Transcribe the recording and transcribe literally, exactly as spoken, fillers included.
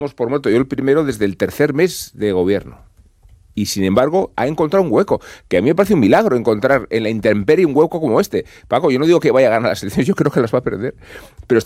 por muerto, yo el primero desde el tercer mes de gobierno. Y sin embargo ha encontrado un hueco, que a mí me parece un milagro encontrar en la intemperie un hueco como este. Paco, yo no digo que vaya a ganar las elecciones, yo creo que las va a perder, pero